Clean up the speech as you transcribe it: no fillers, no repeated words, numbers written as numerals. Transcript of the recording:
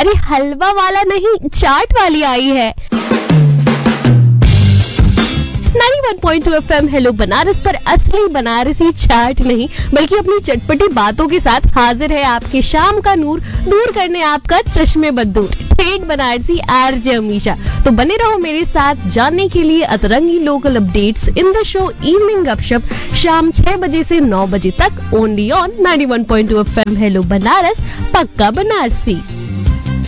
अरे हलवा वाला नहीं, चाट वाली आई है। 91.2 FM हेलो बनारस पर असली बनारसी चाट नहीं बल्कि अपनी चटपटी बातों के साथ हाजिर है आपके शाम का नूर दूर करने आपका चश्मे बदूर ठेठ बनारसी आरजे अमीशा। तो बने रहो मेरे साथ जानने के लिए अतरंगी local updates in the show evening गपशप शाम 6 बजे से 9 बजे तक only on 91.2 FM hello Banaras, पक्का बनारसी।